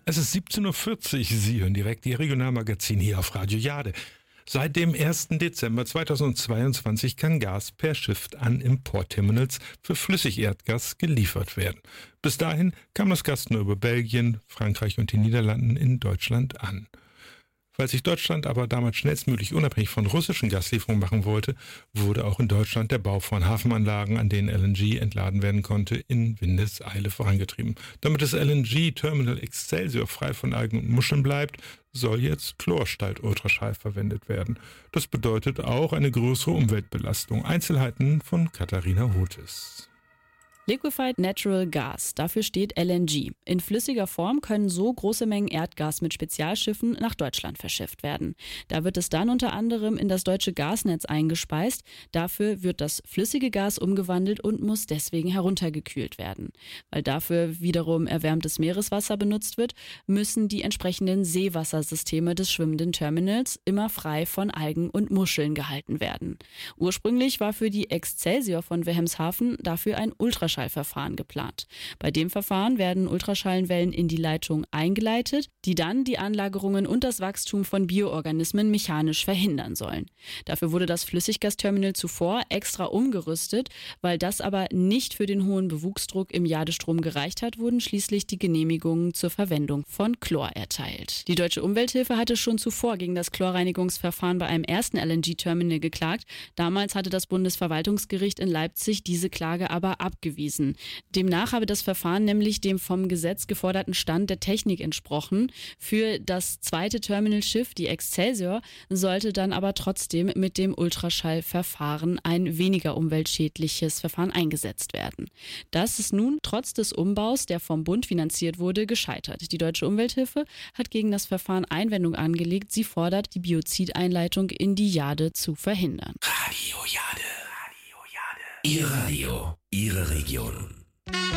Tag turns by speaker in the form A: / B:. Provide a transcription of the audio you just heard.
A: Es ist 17.40 Uhr. Sie hören direkt Ihr Regionalmagazin hier auf Radio Jade. Seit dem 1. Dezember 2022 kann Gas per Schiff an Importterminals für Flüssigerdgas geliefert werden. Bis dahin kam das Gas nur über Belgien, Frankreich und die Niederlanden in Deutschland an. Weil sich Deutschland aber damals schnellstmöglich unabhängig von russischen Gaslieferungen machen wollte, wurde auch in Deutschland der Bau von Hafenanlagen, an denen LNG entladen werden konnte, in Windeseile vorangetrieben. Damit das LNG-Terminal Excelsior frei von Algen und Muscheln bleibt, soll jetzt Chlorstalt-Ultraschall verwendet werden. Das bedeutet auch eine größere Umweltbelastung. Einzelheiten von Katharina Hotes.
B: Liquefied Natural Gas, dafür steht LNG. In flüssiger Form können so große Mengen Erdgas mit Spezialschiffen nach Deutschland verschifft werden. Da wird es dann unter anderem in das deutsche Gasnetz eingespeist. Dafür wird das flüssige Gas umgewandelt und muss deswegen heruntergekühlt werden. Weil dafür wiederum erwärmtes Meereswasser benutzt wird, müssen die entsprechenden Seewassersysteme des schwimmenden Terminals immer frei von Algen und Muscheln gehalten werden. Ursprünglich war für die Excelsior von Wilhelmshaven dafür ein Ultraschallverfahren geplant. Bei dem Verfahren werden Ultraschallwellen in die Leitung eingeleitet, die dann die Anlagerungen und das Wachstum von Bioorganismen mechanisch verhindern sollen. Dafür wurde das Flüssiggasterminal zuvor extra umgerüstet. Weil das aber nicht für den hohen Bewuchsdruck im Jadestrom gereicht hat, wurden schließlich die Genehmigungen zur Verwendung von Chlor erteilt. Die Deutsche Umwelthilfe hatte schon zuvor gegen das Chlorreinigungsverfahren bei einem ersten LNG-Terminal geklagt. Damals hatte das Bundesverwaltungsgericht in Leipzig diese Klage aber abgewiesen. Demnach habe das Verfahren nämlich dem vom Gesetz geforderten Stand der Technik entsprochen. Für das zweite Terminalschiff, die Excelsior, sollte dann aber trotzdem mit dem Ultraschallverfahren ein weniger umweltschädliches Verfahren eingesetzt werden. Das ist nun trotz des Umbaus, der vom Bund finanziert wurde, gescheitert. Die Deutsche Umwelthilfe hat gegen das Verfahren Einwendung angelegt. Sie fordert, die Biozideinleitung in die Jade zu verhindern.
C: Radio Jade. Ihr Radio, Ihre Region.